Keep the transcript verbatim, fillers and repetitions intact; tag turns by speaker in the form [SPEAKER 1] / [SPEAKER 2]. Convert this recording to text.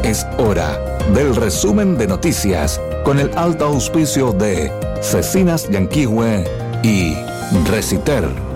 [SPEAKER 1] Es hora del resumen de noticias con el alto auspicio de Cecinas Yanquihue y Reciter.